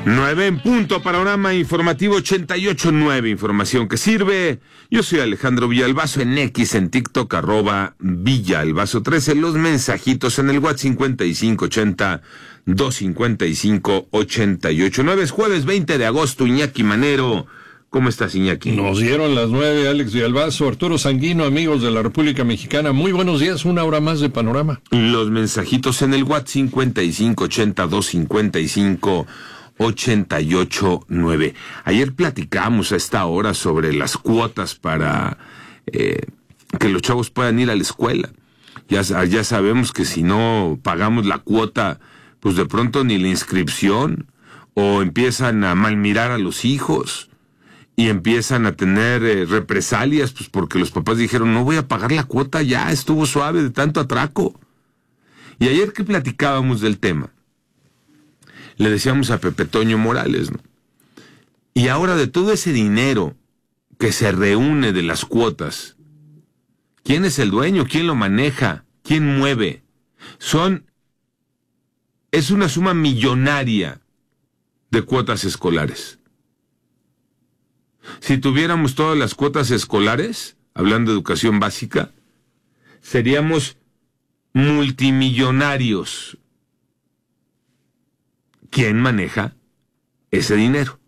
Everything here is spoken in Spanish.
9 en punto, panorama informativo 88.9, información que sirve. Yo soy Alejandro Villalbazo en X, en TikTok, @Villalbazo13, los mensajitos en el WhatsApp 5580-255-88.9. Es jueves 20 de agosto, Iñaki Manero. ¿Cómo estás, Iñaki? Nos dieron las 9, Alex Villalbazo, Arturo Sanguino, amigos de la República Mexicana. Muy buenos días, una hora más de panorama. Los mensajitos en el WhatsApp 5580-255-88.9. Ayer platicamos a esta hora sobre las cuotas para que los chavos puedan ir a la escuela. Ya sabemos que si no pagamos la cuota, pues de pronto ni la inscripción, o empiezan a malmirar a los hijos. Y empiezan a tener represalias, pues porque los papás dijeron, no voy a pagar la cuota, ya estuvo suave de tanto atraco. Y ayer que platicábamos del tema, le decíamos a Pepe Toño Morales, ¿no? Y ahora de todo ese dinero que se reúne de las cuotas, ¿quién es el dueño? ¿Quién lo maneja? ¿Quién mueve? Es una suma millonaria de cuotas escolares. Si tuviéramos todas las cuotas escolares, hablando de educación básica, seríamos multimillonarios. ¿Quién maneja ese dinero?